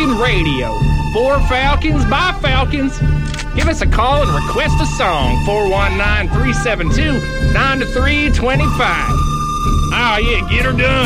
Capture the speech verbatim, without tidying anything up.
Falcon Radio. For Falcons, by Falcons. Give us a call and request a song. four one nine, three seven two, nine three two five. Oh, yeah, get her done.